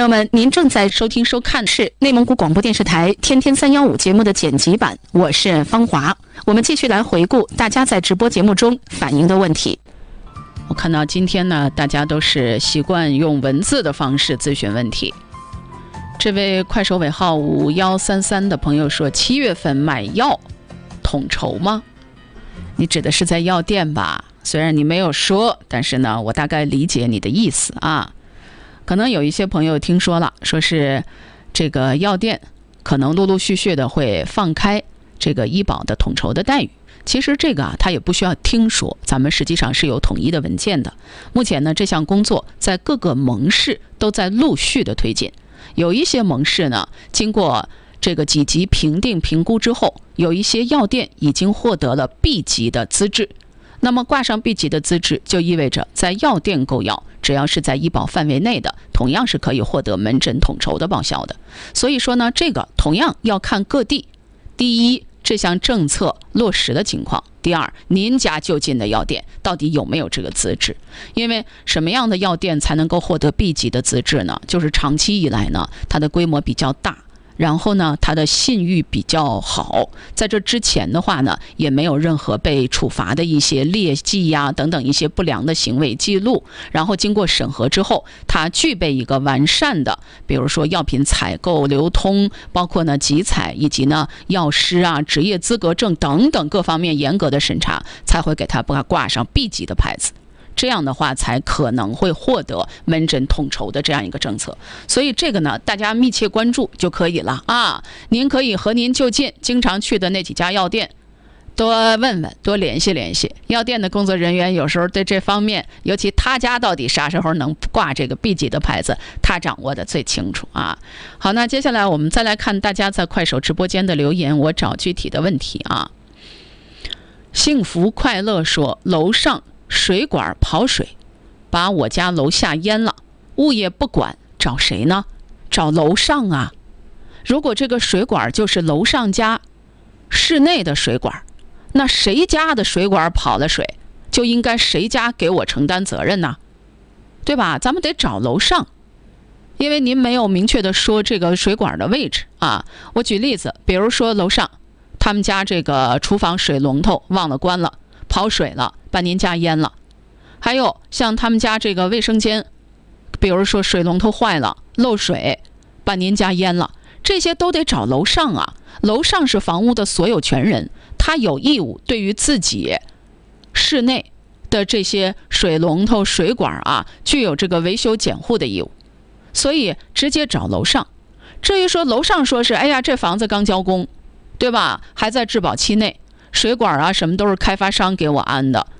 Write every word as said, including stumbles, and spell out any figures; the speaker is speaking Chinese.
们，您正在收听收看的是内蒙古广播电视台天天三幺五节目的剪辑版，我是方华。我们继续来回顾大家在直播节目中反映的问题。我看到今天呢，大家都是习惯用文字的方式咨询问题。这位快手尾号五幺三三的朋友说，七月份买药统筹吗？你指的是在药店吧？虽然你没有说，但是呢，我大概理解你的意思啊。可能有一些朋友听说了，说是这个药店可能陆陆续续的会放开这个医保的统筹的待遇。其实这个啊，它也不需要听说，咱们实际上是有统一的文件的。目前呢，这项工作在各个盟市都在陆续的推进。有一些盟市呢，经过这个几级评定评估之后，有一些药店已经获得了 B 级的资质。那么挂上 B 级的资质，就意味着在药店购药，只要是在医保范围内的，同样是可以获得门诊统筹的报销的。所以说呢，这个同样要看各地，第一，这项政策落实的情况；第二，您家就近的药店到底有没有这个资质？因为什么样的药店才能够获得 B 级的资质呢？就是长期以来呢，它的规模比较大。然后呢，他的信誉比较好，在这之前的话呢，也没有任何被处罚的一些劣迹呀等等一些不良的行为记录。然后经过审核之后，它具备一个完善的，比如说药品采购、流通，包括呢集采以及呢药师啊、职业资格证等等各方面严格的审查，才会给它挂上 B 级的牌子。这样的话才可能会获得门诊统筹的这样一个政策，所以这个呢，大家密切关注就可以了啊。您可以和您就近经常去的那几家药店多问问，多联系联系。药店的工作人员有时候对这方面，尤其他家到底啥时候能挂这个 B 级的牌子，他掌握的最清楚啊。好，那接下来我们再来看大家在快手直播间的留言，我找具体的问题啊。幸福快乐说，楼上水管跑水，把我家楼下淹了，物业不管，找谁呢？找楼上啊。如果这个水管就是楼上家室内的水管，那谁家的水管跑了水，就应该谁家给我承担责任呢？对吧？咱们得找楼上，因为您没有明确的说这个水管的位置啊。我举例子，比如说楼上他们家这个厨房水龙头忘了关了，跑水了，把您家淹了。还有像他们家这个卫生间，比如说水龙头坏了，漏水，把您家淹了，这些都得找楼上啊。楼上是房屋的所有权人，他有义务对于自己室内的这些水龙头水管啊，具有这个维修检护的义务，所以直接找楼上。至于说楼上说是哎呀这房子刚交工，对吧，还在质保期内，水管啊什么都是开发商给我安的，